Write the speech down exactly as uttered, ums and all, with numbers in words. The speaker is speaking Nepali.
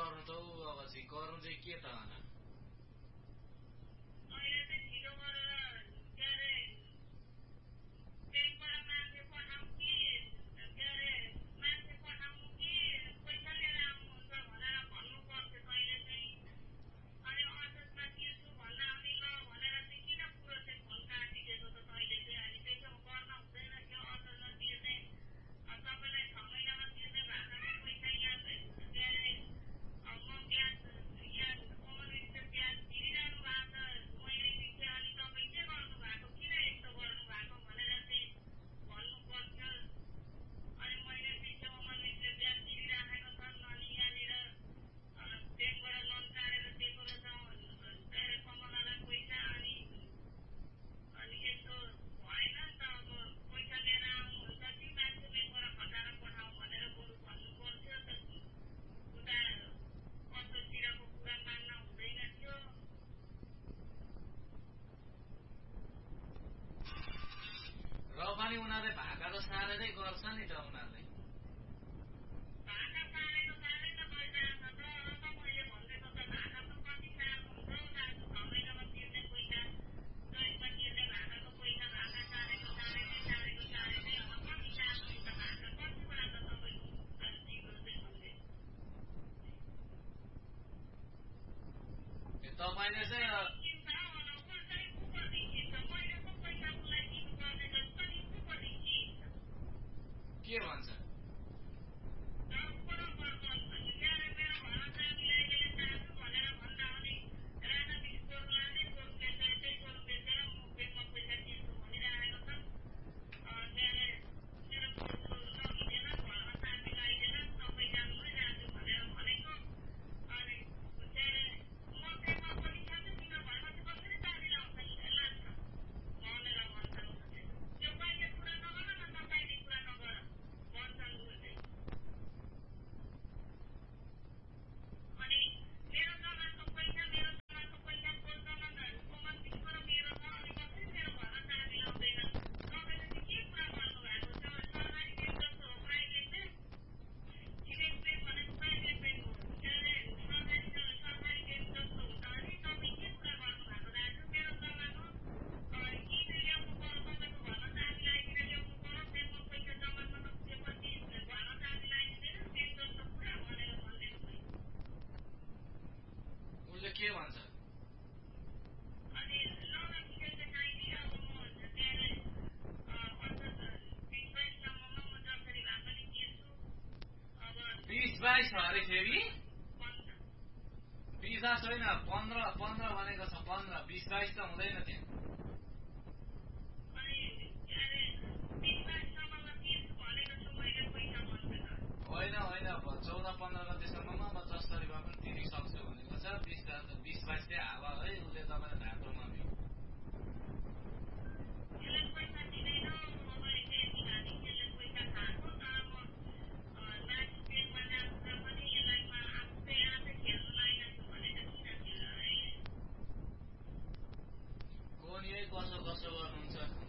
गर्नु त अब चाहिँ गर्नु चाहिँ के त होला र पनि उनीहरूले भाका त सारेरै गर्छ नि त उनीहरूले तपाईँले चाहिँ के भन्छ के भन्छ बिस बाइस छ अरे फेरि बिस बाइस होइन पन्ध्र पन्ध्र भनेको छ पन्ध्र बिस बाइस त हुँदैन त्यहाँ होइन होइन चौध पन्ध्र गतेसम्ममा म जसरी भए पनि तिरिसक्छु भनेको छ बिस बिस बाइस चाहिँ हावा है उसले तपाईँलाई धात्रोमा दियो कोन यही कसो कसो गर्नुहुन्छ